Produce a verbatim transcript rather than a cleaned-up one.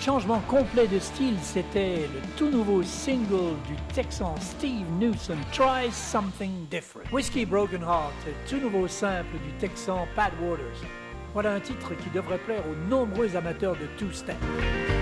changement complet de style, c'était le tout nouveau single du Texan Steve Newsom, Try Something Different. Whiskey Broken Heart, le tout nouveau simple du Texan Pat Waters. Voilà un titre qui devrait plaire aux nombreux amateurs de two-step.